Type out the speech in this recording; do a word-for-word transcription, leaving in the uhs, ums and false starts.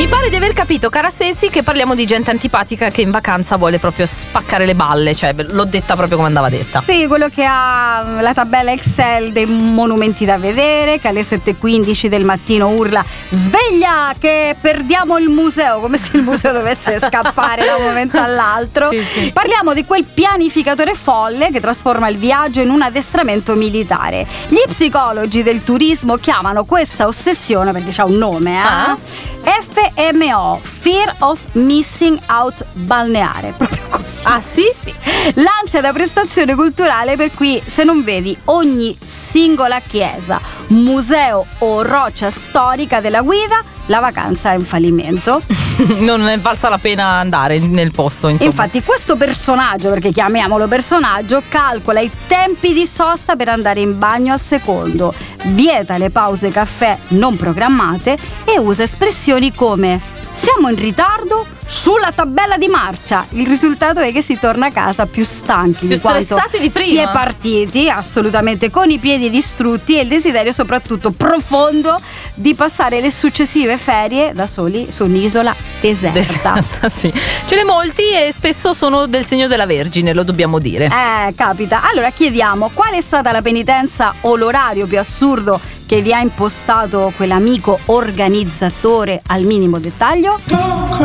Mi pare di aver capito, cara Sesi, che parliamo di gente antipatica che in vacanza vuole proprio spaccare le balle, cioè l'ho detta proprio come andava detta. Sì, quello che ha la tabella Excel dei monumenti da vedere, che alle sette e quindici del mattino urla sveglia che perdiamo il museo, come se il museo dovesse scappare da un momento all'altro. Sì, sì. Parliamo di quel pianificatore folle che trasforma il viaggio in un addestramento militare. Gli psicologi del turismo chiamano questa ossessione, perché c'ha un nome, eh? Ah. F M O, Fear of Missing Out balneare, proprio così. Ah sì? Sì. L'ansia da prestazione culturale per cui se non vedi ogni singola chiesa, museo o roccia storica della guida, la vacanza è un fallimento. Non è valsa la pena andare nel posto, insomma. Infatti questo personaggio, perché chiamiamolo personaggio, calcola i tempi di sosta per andare in bagno al secondo, vieta le pause caffè non programmate e usa espressioni come siamo in ritardo sulla tabella di marcia. Il risultato è che si torna a casa più stanchi Più di quanto stressati di prima. si è partiti, assolutamente con i piedi distrutti e il desiderio soprattutto profondo di passare le successive ferie da soli su un'isola deserta. Deserta, sì. Ce ne molti e spesso sono del segno della Vergine, lo dobbiamo dire. Eh, capita. Allora chiediamo, qual è stata la penitenza o l'orario più assurdo che vi ha impostato quell'amico organizzatore al minimo dettaglio?